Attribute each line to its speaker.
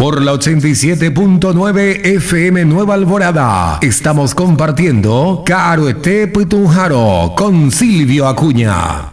Speaker 1: por la 87.9 FM Nueva Alborada. Estamos compartiendo Caruete Putunjaro con Silvio Acuña.